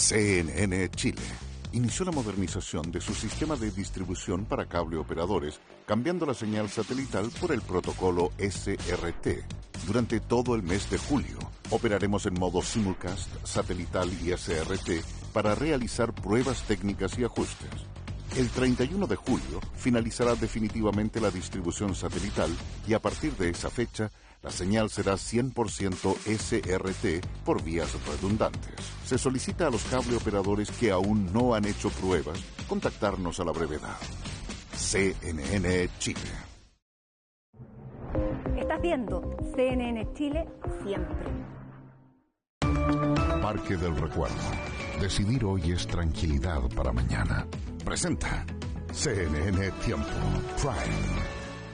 CNN Chile inició la modernización de su sistema de distribución para cable operadores, cambiando la señal satelital por el protocolo SRT. Durante todo el mes de julio, operaremos en modo simulcast, satelital y SRT para realizar pruebas técnicas y ajustes. El 31 de julio finalizará definitivamente la distribución satelital y a partir de esa fecha, la señal será 100% SRT por vías redundantes. Se solicita a los cable operadores que aún no han hecho pruebas contactarnos a la brevedad. CNN Chile. Estás viendo CNN Chile siempre. Parque del Recuerdo. Decidir hoy es tranquilidad para mañana. Presenta CNN Tiempo Prime.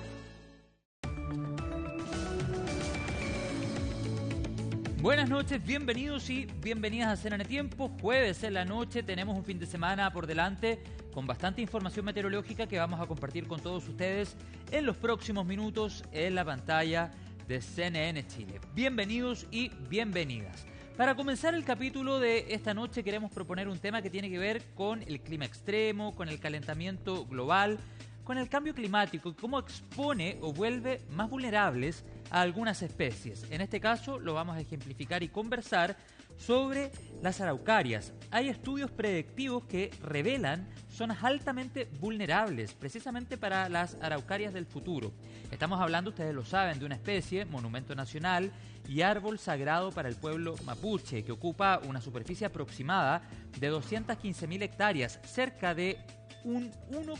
Buenas noches, bienvenidos y bienvenidas a CNN Tiempo. Jueves en la noche, tenemos un fin de semana por delante con bastante información meteorológica que vamos a compartir con todos ustedes en los próximos minutos en la pantalla de CNN Chile. Bienvenidos y bienvenidas. Para comenzar el capítulo de esta noche queremos proponer un tema que tiene que ver con el clima extremo, con el calentamiento global, con el cambio climático y cómo expone o vuelve más vulnerables a algunas especies. En este caso lo vamos a ejemplificar y conversar sobre las araucarias. Hay estudios predictivos que revelan zonas altamente vulnerables precisamente para las araucarias del futuro. Estamos hablando, ustedes lo saben, de una especie, monumento nacional y árbol sagrado para el pueblo mapuche, que ocupa una superficie aproximada de 215.000 hectáreas, cerca de un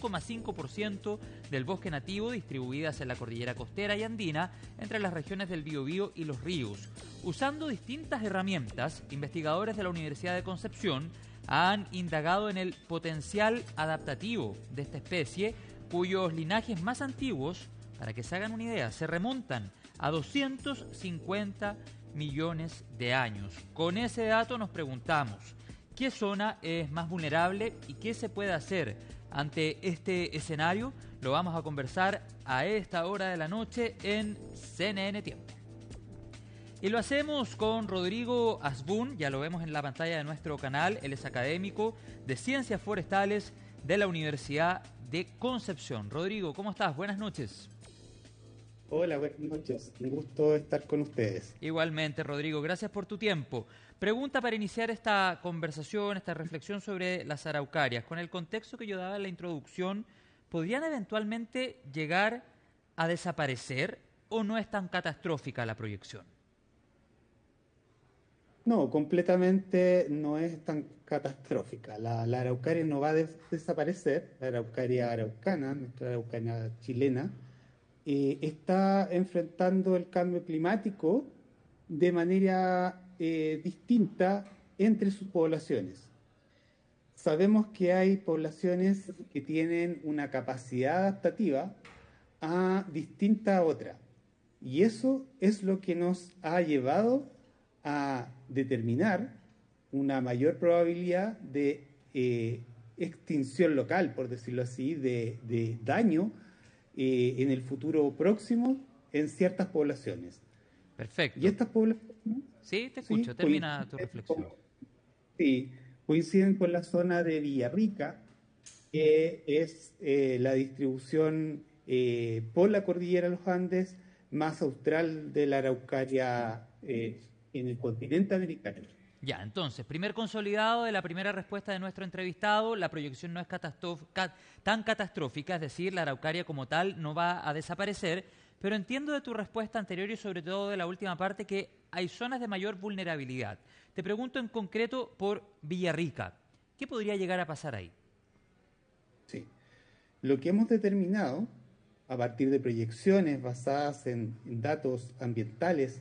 1,5% del bosque nativo distribuidas en la cordillera costera y andina entre las regiones del Biobío y los ríos. Usando distintas herramientas, investigadores de la Universidad de Concepción han indagado en el potencial adaptativo de esta especie, cuyos linajes más antiguos, para que se hagan una idea, se remontan a 250 millones de años. Con ese dato nos preguntamos, ¿qué zona es más vulnerable y qué se puede hacer ante este escenario? Lo vamos a conversar a esta hora de la noche en CNN Tiempo. Y lo hacemos con Rodrigo Asbun, ya lo vemos en la pantalla de nuestro canal. Él es académico de Ciencias Forestales de la Universidad de Concepción. Rodrigo, ¿cómo estás? Buenas noches. Hola, buenas noches. Un gusto estar con ustedes. Igualmente, Rodrigo, gracias por tu tiempo. Pregunta para iniciar esta conversación, esta reflexión sobre las araucarias. Con el contexto que yo daba en la introducción, ¿podrían eventualmente llegar a desaparecer o no es tan catastrófica la proyección? No, completamente no es tan catastrófica. La araucaria no va a desaparecer, la araucaria araucana, nuestra araucaria chilena, está enfrentando el cambio climático de manera distinta entre sus poblaciones. Sabemos que hay poblaciones que tienen una capacidad adaptativa distinta a otra, y eso es lo que nos ha llevado a determinar una mayor probabilidad de extinción local, por decirlo así, de daño en el futuro próximo en ciertas poblaciones. Perfecto. Y estas poblaciones... Sí, te escucho. Termina tu reflexión. Sí, coinciden con la zona de Villarrica, que es la distribución por la cordillera de los Andes más austral de la araucaria en el continente americano. Ya, entonces, primer consolidado de la primera respuesta de nuestro entrevistado, la proyección no es tan catastrófica, es decir, la araucaria como tal no va a desaparecer, pero entiendo de tu respuesta anterior y sobre todo de la última parte que hay zonas de mayor vulnerabilidad. Te pregunto en concreto por Villarrica, ¿qué podría llegar a pasar ahí? Sí, lo que hemos determinado a partir de proyecciones basadas en datos ambientales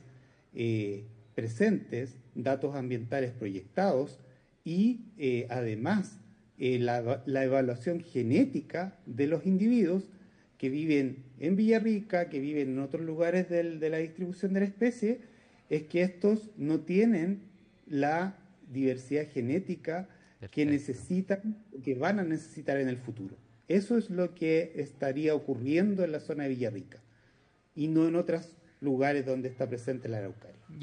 presentes, datos ambientales proyectados y además la evaluación genética de los individuos que viven en Villarrica, que viven en otros lugares de la distribución de la especie, es que estos no tienen la diversidad genética que necesitan, que van a necesitar en el futuro. Eso es lo que estaría ocurriendo en la zona de Villarrica y no en otros lugares donde está presente la araucaria.